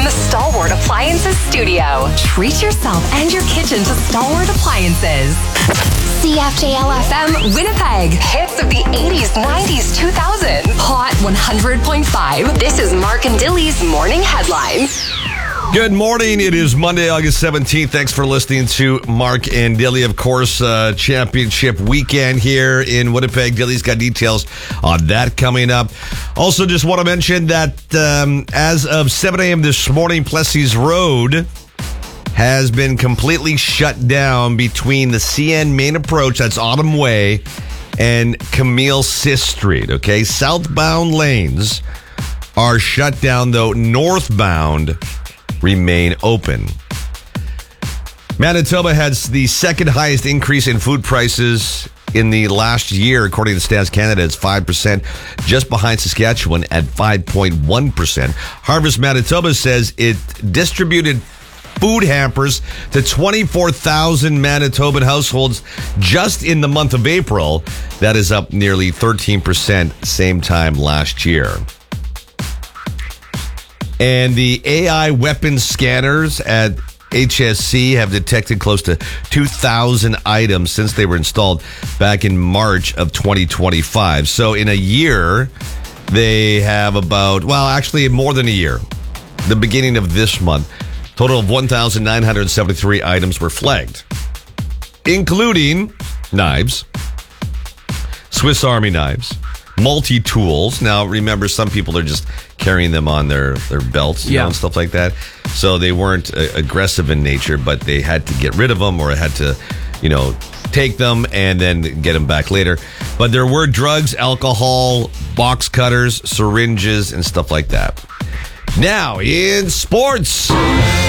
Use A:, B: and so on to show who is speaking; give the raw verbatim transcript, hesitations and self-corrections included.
A: the Stalwart Appliances studio. Treat yourself and your kitchen to Stalwart Appliances. C F J L F M Winnipeg. Hits of the eighties, nineties, two thousands. Hot one hundred point five. This is Mark and Dilly's Morning Headlines.
B: Good morning. It is Monday, August seventeenth. Thanks for listening to Mark and Dilly. Of course, uh, championship weekend here in Winnipeg. Dilly's got details on that coming up. Also, just want to mention that um, as of seven a.m. this morning, Plessis Road has been completely shut down between the C N main approach, that's Autumn Way, and Camille Sis Street. Okay, southbound lanes are shut down, though northbound remain open. Manitoba has the second highest increase in food prices in the last year, according to Stats Canada. It's five percent, just behind Saskatchewan at five point one percent. Harvest Manitoba says it distributed food hampers to twenty-four thousand Manitoban households just in the month of April. That is up nearly thirteen percent same time last year. And the A I weapons scanners at H S C have detected close to two thousand items since they were installed back in March of twenty twenty-five. So in a year, they have about, well, actually more than a year, the beginning of this month, total of one thousand nine hundred seventy-three items were flagged, including knives, Swiss Army knives, multi-tools. Now, remember, some people are just carrying them on their, their belts, you
C: yeah.
B: know, and stuff like that. So they weren't uh, aggressive in nature, but they had to get rid of them or had to, you know, take them and then get them back later. But there were drugs, alcohol, box cutters, syringes, and stuff like that. Now, in sports.